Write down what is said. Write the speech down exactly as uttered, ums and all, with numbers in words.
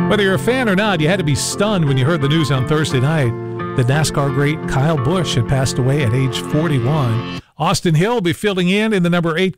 Whether you're a fan or not, you had to be stunned when you heard the news on Thursday night that NASCAR great Kyle Busch had passed away at age forty-one. Austin Hill will be filling in in the number eight